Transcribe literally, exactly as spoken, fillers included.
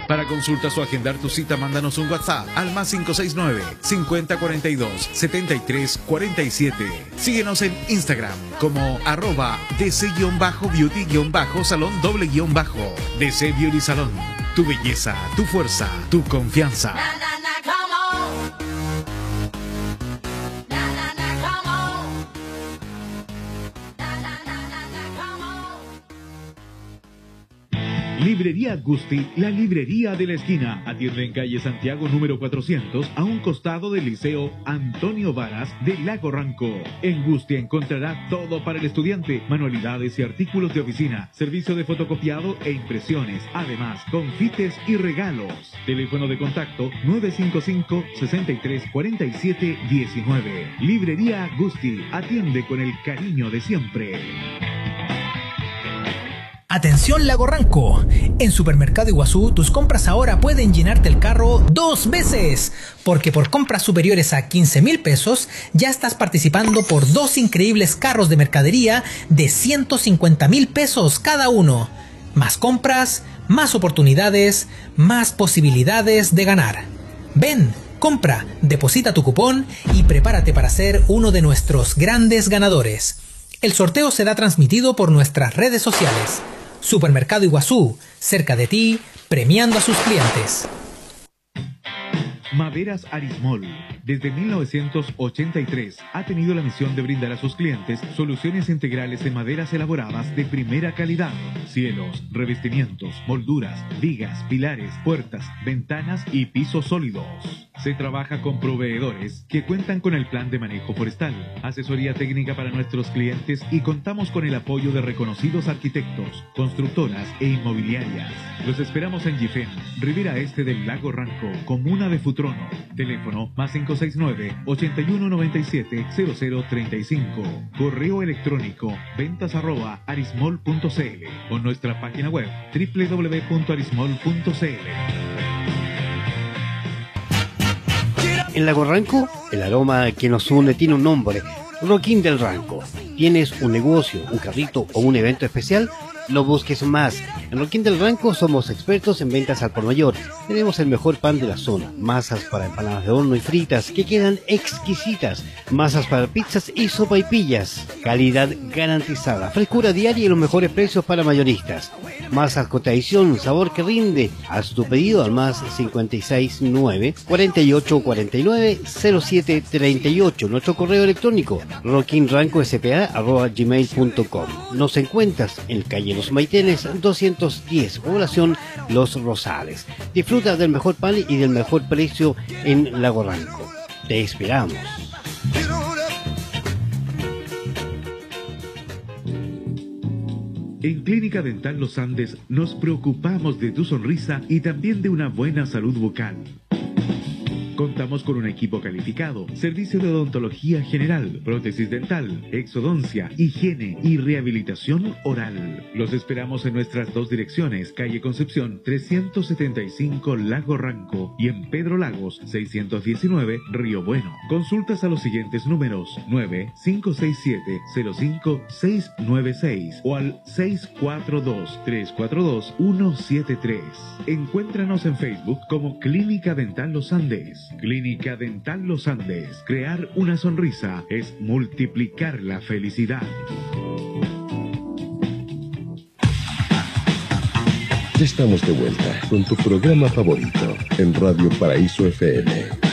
Para consultas o agendar tu cita, mándanos un WhatsApp al más cinco seis nueve, cincuenta cuarenta y dos, setenta y tres cuarenta y siete. Síguenos en Instagram como arroba dc-beauty-salón doble-bajo. D C Beauty Salón. Tu belleza, tu fuerza, tu confianza. Librería Gusti, la librería de la esquina. Atiende en calle Santiago número cuatrocientos, a un costado del Liceo Antonio Varas de Lago Ranco. En Gusti encontrará todo para el estudiante, manualidades y artículos de oficina, servicio de fotocopiado e impresiones, además confites y regalos. Teléfono de contacto nueve cinco cinco, sesenta y tres cuarenta y siete diecinueve. Librería Gusti, atiende con el cariño de siempre. Atención Lago Ranco, en Supermercado Iguazú tus compras ahora pueden llenarte el carro dos veces, porque por compras superiores a quince mil pesos ya estás participando por dos increíbles carros de mercadería de ciento cincuenta mil pesos cada uno. Más compras, más oportunidades, más posibilidades de ganar. Ven, compra, deposita tu cupón y prepárate para ser uno de nuestros grandes ganadores. El sorteo será transmitido por nuestras redes sociales. Supermercado Iguazú, cerca de ti, premiando a sus clientes. Maderas Arismol, desde mil novecientos ochenta y tres, ha tenido la misión de brindar a sus clientes soluciones integrales en maderas elaboradas de primera calidad. Cielos, revestimientos, molduras, vigas, pilares, puertas, ventanas y pisos sólidos. Se trabaja con proveedores que cuentan con el plan de manejo forestal, asesoría técnica para nuestros clientes y contamos con el apoyo de reconocidos arquitectos, constructoras e inmobiliarias. Los esperamos en Gifén, Ribera Este del Lago Ranco, comuna de Futrono. Teléfono más cinco seis nueve, ochenta y uno noventa y siete, cero cero treinta y cinco. Correo electrónico ventas arroba arismol punto cl o nuestra página web doble u doble u doble u punto arismol punto cl. En Lago Ranco, el aroma que nos une tiene un nombre: Roquín del Ranco. ¿Tienes un negocio, un carrito o un evento especial? No busques más. En Roquín del Ranco somos expertos en ventas al por mayor. Tenemos el mejor pan de la zona, masas para empanadas de horno y fritas que quedan exquisitas, masas para pizzas y sopaipillas, calidad garantizada, frescura diaria y los mejores precios para mayoristas. Masas con tradición, sabor que rinde. Haz tu pedido al más cincuenta y seis nueve, cuarenta y ocho cuarenta y nueve, cero siete treinta y ocho. Nuestro correo electrónico roquinrancospa arroba gmail punto com. Nos encuentras en calle Los Maitenes doscientos diez, población Los Rosales. Disfruta del mejor pan y del mejor precio en Lago Ranco. Te esperamos. En Clínica Dental Los Andes nos preocupamos de tu sonrisa y también de una buena salud bucal. Contamos con un equipo calificado, servicio de odontología general, prótesis dental, exodoncia, higiene y rehabilitación oral. Los esperamos en nuestras dos direcciones, calle Concepción trescientos setenta y cinco Lago Ranco y en Pedro Lagos seiscientos diecinueve Río Bueno. Consultas a los siguientes números: nueve cinco seis siete, cero cinco seis nueve seis o al seis cuatro dos, tres cuatro dos, uno siete tres. Encuéntranos en Facebook como Clínica Dental Los Andes. Clínica Dental Los Andes. Crear una sonrisa es multiplicar la felicidad. Ya estamos de vuelta con tu programa favorito en Radio Paraíso F M.